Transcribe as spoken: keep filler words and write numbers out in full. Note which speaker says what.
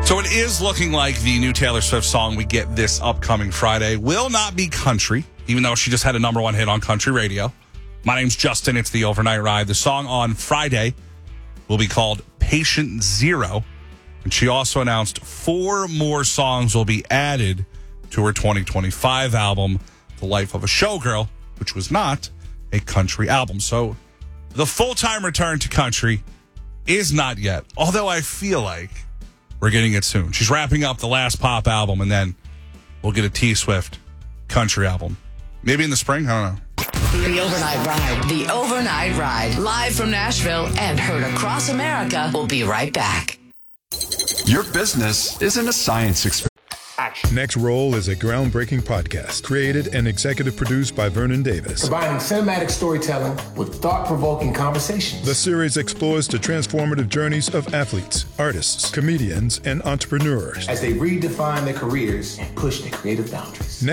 Speaker 1: So it is looking like the new Taylor Swift song we get this upcoming Friday will not be country, even though she just had a number one hit on country radio. My name's Justin. It's the Overnight Ride. The song on Friday will be called Patient Zero. And she also announced four more songs will be added to her twenty twenty-five album, The Life of a Showgirl, which was not a country album. So the full-time return to country is not yet, although I feel like we're getting it soon. She's wrapping up the last pop album, and then we'll get a T-Swift country album. Maybe in the spring? I don't know.
Speaker 2: The Overnight Ride. The Overnight Ride. Live from Nashville and heard across America. We'll be right back.
Speaker 3: Your business isn't a science experiment.
Speaker 4: Next Roll is a groundbreaking podcast created and executive produced by Vernon Davis.
Speaker 5: Combining cinematic storytelling with thought-provoking conversations.
Speaker 4: The series explores the transformative journeys of athletes, artists, comedians, and entrepreneurs
Speaker 5: as they redefine their careers and push their creative boundaries.